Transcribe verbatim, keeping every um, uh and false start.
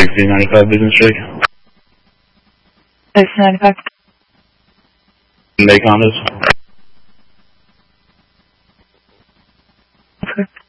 sixteen ninety-five Business Street. sixteen ninety-five. Bay condos. Okay.